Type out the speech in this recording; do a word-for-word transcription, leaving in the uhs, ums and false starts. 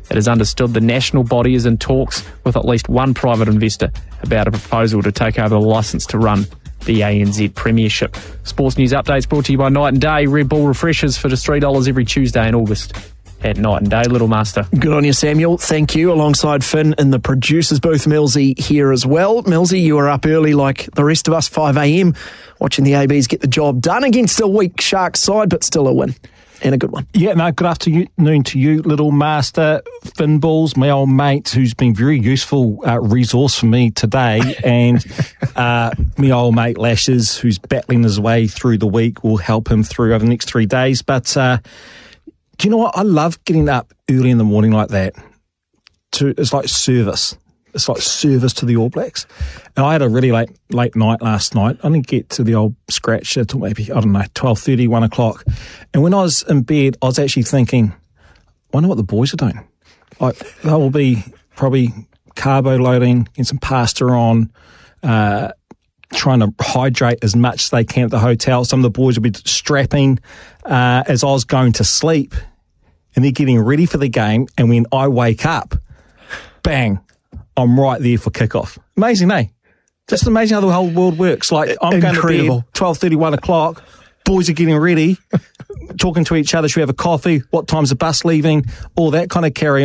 It is understood the national body is in talks with at least one private investor about a proposal to take over the licence to run the A N Z Premiership. Sports News Updates brought to you by Night and Day. Red Bull refreshers for just three dollars every Tuesday in August at Night and Day. Little Master. Good on you, Samuel. Thank you. Alongside Finn in the producer's booth, Millsy here as well. Millsy, you were up early like the rest of us, five a.m, watching the A Bs get the job done against a weak Sharks side, but still a win. And a good one. Yeah, no, good afternoon to you, Little Master. Finn Balls, my old mate, who's been very useful uh, resource for me today, and uh, my old mate Lashes, who's battling his way through the week, will help him through over the next three days. But uh, do you know what? I love getting up early in the morning like that. To It's like service. It's like service to the All Blacks. And I had a really late late night last night. I didn't get to the old scratch until maybe, I don't know, twelve thirty, one o'clock. And when I was in bed, I was actually thinking, I wonder what the boys are doing. Like, they will be probably carbo loading, getting some pasta on, uh, trying to hydrate as much as they can at the hotel. Some of the boys will be strapping uh, as I was going to sleep. And they're getting ready for the game. And when I wake up, bang, I'm right there for kickoff. Amazing, eh? Just amazing how the whole world works. Like, I'm Incredible. going to bed, twelve thirty, one o'clock. Boys are getting ready, talking to each other. Should we have a coffee? What time's the bus leaving? All that kind of carry